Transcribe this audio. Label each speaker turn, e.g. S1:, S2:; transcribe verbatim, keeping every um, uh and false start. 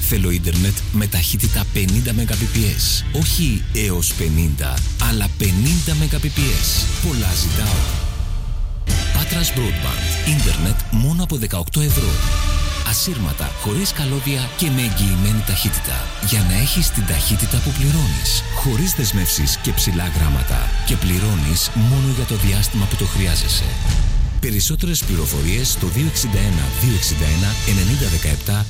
S1: Θέλω ίντερνετ με ταχύτητα πενήντα Mbps. Όχι έως πενήντα, αλλά πενήντα Mbps. Πολλά ζητάω. Πάτρας Broadband. Ίντερνετ μόνο από δεκαοκτώ ευρώ. Ασύρματα, χωρίς καλώδια και με εγγυημένη ταχύτητα. Για να έχεις την ταχύτητα που πληρώνεις. Χωρίς δεσμεύσεις και ψηλά γράμματα. Και πληρώνεις μόνο για το διάστημα που το χρειάζεσαι. Περισσότερες πληροφορίες στο δύο έξι ένα δύο έξι ένα ενενήντα δεκαεπτά